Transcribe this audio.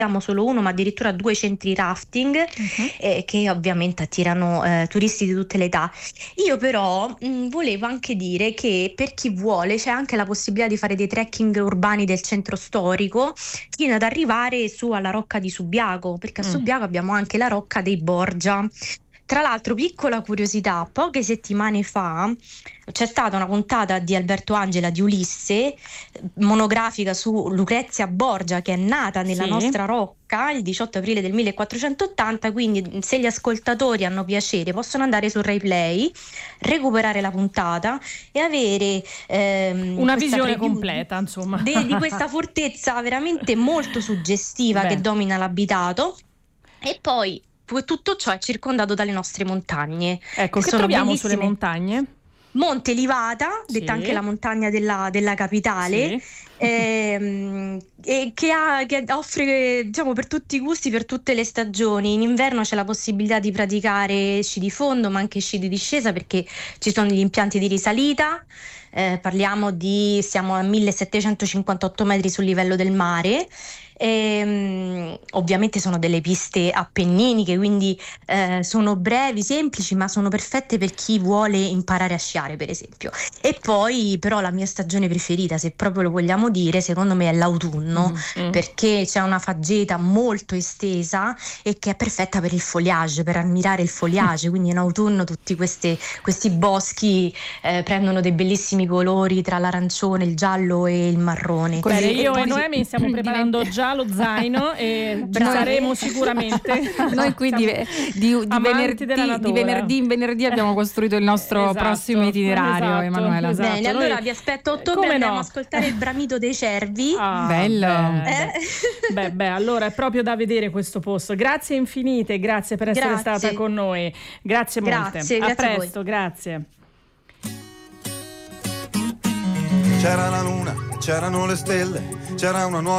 abbiamo solo uno, ma addirittura 2 centri rafting che ovviamente attirano turisti di tutte le età. Io però volevo anche dire che per chi vuole c'è anche la possibilità di fare dei trekking urbani del centro storico fino ad arrivare su alla Rocca di Subiaco, perché a Subiaco abbiamo anche la Rocca dei Borgia. Tra l'altro, piccola curiosità, poche settimane fa c'è stata una puntata di Alberto Angela di Ulisse, monografica su Lucrezia Borgia, che è nata nella nostra Rocca il 18 aprile del 1480, quindi se gli ascoltatori hanno piacere possono andare su Rai Play, recuperare la puntata e avere una visione completa, insomma, di questa fortezza veramente molto suggestiva che domina l'abitato. E poi tutto ciò è circondato dalle nostre montagne. Ecco, che sono troviamo bellissime. sulle montagne? Monte Livata, detta anche la montagna della capitale, e che offre, diciamo, per tutti i gusti, per tutte le stagioni. In inverno c'è la possibilità di praticare sci di fondo, ma anche sci di discesa, perché ci sono gli impianti di risalita. Siamo a 1758 metri sul livello del mare. Ovviamente sono delle piste appenniniche, quindi sono brevi, semplici, ma sono perfette per chi vuole imparare a sciare, per esempio. E poi però la mia stagione preferita, se proprio lo vogliamo dire, secondo me è l'autunno, perché c'è una faggeta molto estesa e che è perfetta per il foliage, per ammirare il foliage. Quindi in autunno tutti questi boschi prendono dei bellissimi colori tra l'arancione, il giallo e il marrone. Bene, io e Noemi stiamo preparando già lo zaino e ci saremo sicuramente. Noi qui di venerdì in venerdì abbiamo costruito il nostro prossimo itinerario, Emanuela. Esatto. Bene, allora vi aspetto a ottobre, andiamo a ascoltare il bramito dei cervi. Bello. Beh, allora è proprio da vedere questo posto. Grazie infinite, grazie per essere stata con noi. Grazie molte. A presto, grazie. C'era la luna, c'erano le stelle, c'era una nuova